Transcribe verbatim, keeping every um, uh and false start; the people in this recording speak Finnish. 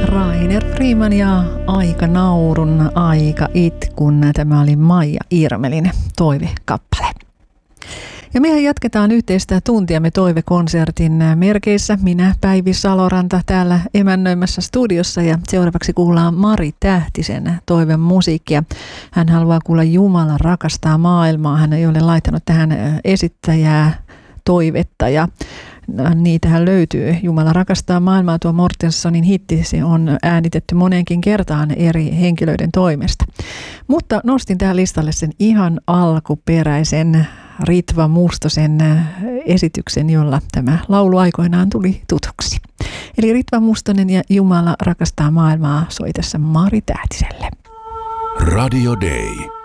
Rainer Freeman ja Aika naurun, aika itkun. Tämä oli Maija Irmelin toivekappale. Ja mehän jatketaan yhteistä tuntiamme toivekonsertin merkeissä. Minä Päivi Saloranta täällä emännöimässä studiossa ja seuraavaksi kuullaan Mari Tähtisen toivemusiikkia. Hän haluaa kuulla Jumala rakastaa maailmaa. Hän ei ole laittanut tähän esittäjää toivetta ja niitähän löytyy. Jumala rakastaa maailmaa, tuo Mortensonin hitti, se on äänitetty moneenkin kertaan eri henkilöiden toimesta. Mutta nostin tähän listalle sen ihan alkuperäisen Ritva Mustosen esityksen, jolla tämä laulu aikoinaan tuli tutuksi. Eli Ritva Mustonen ja Jumala rakastaa maailmaa soi tässä Mari Tähtiselle. Radio Day.